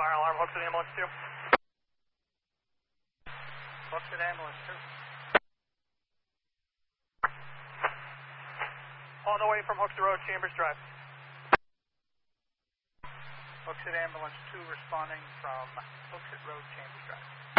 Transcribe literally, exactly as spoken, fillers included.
fire alarm, Hooksett ambulance two. Hooksett ambulance two. On the way from Hooksett Road, Chambers Drive. Hooksett ambulance two responding from Hooksett Road, Chambers Drive.